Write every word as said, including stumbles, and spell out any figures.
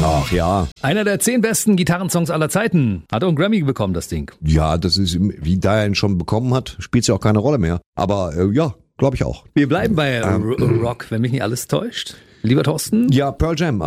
Ach ja. Einer der zehn besten Gitarrensongs aller Zeiten. Hat auch einen Grammy bekommen, das Ding. Ja, das ist, wie da ihn schon bekommen hat, spielt ja auch keine Rolle mehr. Aber äh, ja, glaube ich auch. Wir bleiben bei ähm, Rock, wenn mich nicht alles täuscht. Lieber Thorsten? Ja, Pearl Jam.